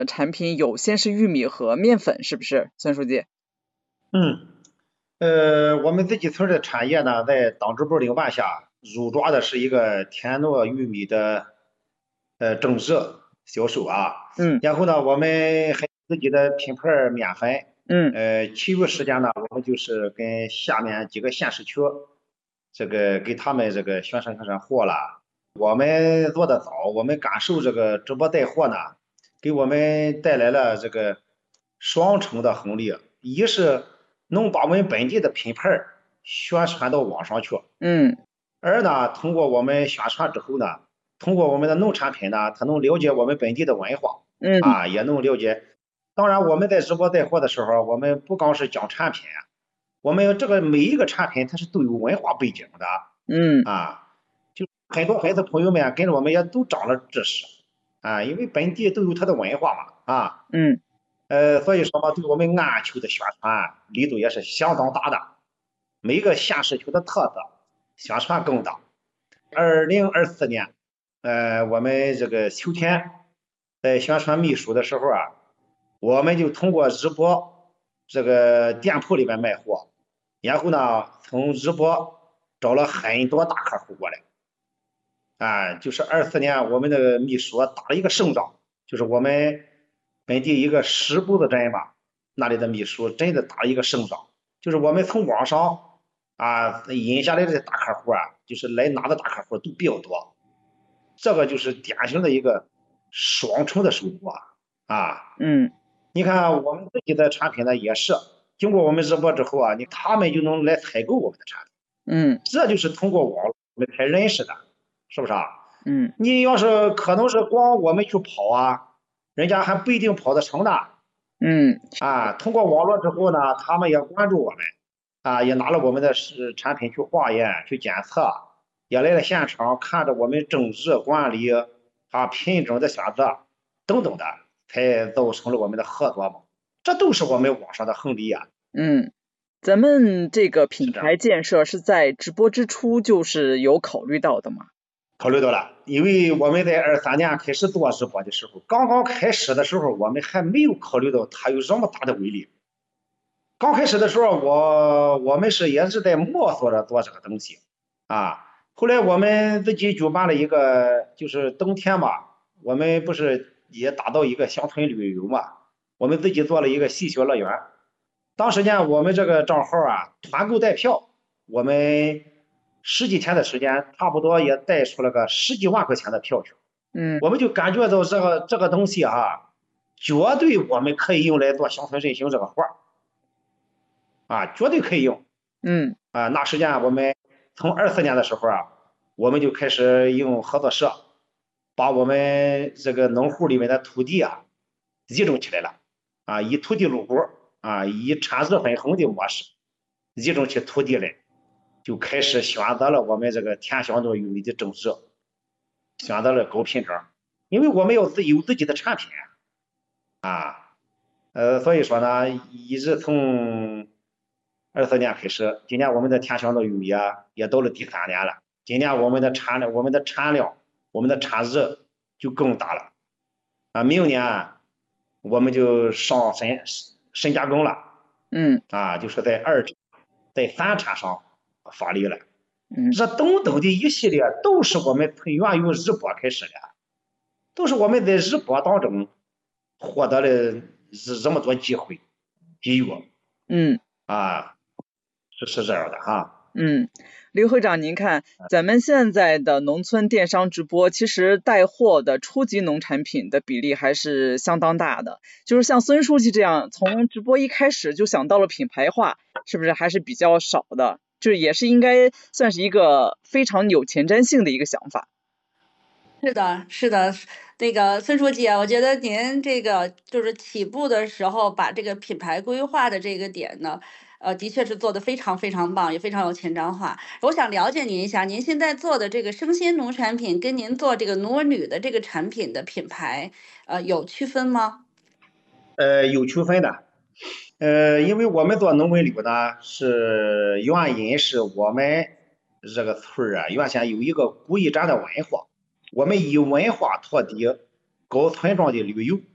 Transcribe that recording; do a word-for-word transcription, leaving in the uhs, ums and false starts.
产品有鲜食玉米和面粉，是不是，孙书记？ 嗯，呃，我们自己村的产业呢，在党支部领办下，主抓的是一个田糯玉米的呃种植销售啊。 嗯然后呢，我们还有自己的品牌面粉。 嗯呃，其余时间呢，我们就是跟下面几个县市区，这个给他们这个宣传宣传货了。我们做的早，我们感受这个直播带货呢，给我们带来了这个双重的红利。一是能把我们本地的品牌宣传到网上去， 嗯二呢，通过我们宣传之后呢，通过我们的农产品呢，他能了解我们本地的文化嗯啊，也能了解。当然，我们在直播带货的时候，我们不光是讲产品，我们这个每一个产品它是都有文化背景的嗯啊。就很多孩子朋友们跟着我们也都长了知识啊，因为本地都有它的文化嘛啊。 嗯呃，所以说嘛，对我们安丘的宣传力度也是相当大的，每个县市区的特色宣传更大。二零二四年，呃，我们这个秋天在宣传秘书的时候啊，我们就通过直播这个店铺里面卖货，然后呢，从直播找了很多大客户过来。啊，就是二四年我们的秘书打了一个胜仗，就是我们本地一个石步子镇吧，那里的秘书真的打了一个胜仗，就是我们从网上啊引下来的大客户啊，就是来拿的大客户都比较多，这个就是典型的一个双重的收获啊。 嗯你看我们自己的产品呢，也是经过我们直播之后啊，你他们就能来采购我们的产品， 嗯这就是通过网络我们才认识的，是不是啊？ 嗯你要是可能是光我们去跑啊，人家还不一定跑得成的嗯啊。通过网络之后呢，他们也关注我们啊，也拿了我们的是产品去化验、去检测，也来了现场看着我们种植管理啊、品种的选择等等的，才造成了我们的合作嘛。这都是我们网上的红利啊。 嗯，咱们这个品是这样。 牌建设是在直播之初就是有考虑到的吗？ 考虑到了，因为我们在二三年开始做直播的时候，刚刚开始的时候，我们还没有考虑到它有这么大的威力。刚开始的时候，我我们是也是在摸索着做这个东西啊。后来我们自己举办了一个，就是冬天嘛，我们不是也打造一个乡村旅游嘛，我们自己做了一个戏谑乐园。当时呢，我们这个账号啊，团购带票，我们十几天的时间，差不多也带出了个十几万块钱的票去。 嗯我们就感觉到这个这个东西啊，绝对我们可以用来做乡村振兴这个活儿啊，绝对可以用嗯啊。那时间我们从二四年的时候啊，我们就开始用合作社把我们这个农户里面的土地啊集中起来了啊，以土地入股啊，以产值分红的模式集中起土地来，就开始选择了我们这个甜香糯玉米的种植，选择了高品种，因为我们要自有自己的产品啊。呃，所以说呢，一直从二四年开始，今年我们的甜香糯玉米啊也到了第三年了，今年我们的产量、我们的产量、我们的产值就更大了啊。明年我们就上深深加工了， 嗯啊，就是在二在三产上发力了。 嗯这等等的一系列都是我们从源于日播开始的，都是我们在日播当中获得了这么多机会机遇嗯啊，是是这样的哈。 嗯，刘会长，您看咱们现在的农村电商直播，其实带货的初级农产品的比例还是相当大的。就是像孙书记这样，从直播一开始就想到了品牌化，是不是还是比较少的？就也是应该算是一个非常有前瞻性的一个想法。 是的，是的，那个孙书记啊，我觉得您这个就是起步的时候把这个品牌规划的这个点呢，呃，的确是做得非常非常棒，也非常有前瞻化。我想了解您一下，您现在做的这个生鲜农产品跟您做这个农文旅的这个产品的品牌，呃，有区分吗？ 呃，有区分的。呃，因为我们做农文旅呢，是原因是我们这个村啊，原先有一个古驿站的文化，我们以文化托底搞村庄的旅游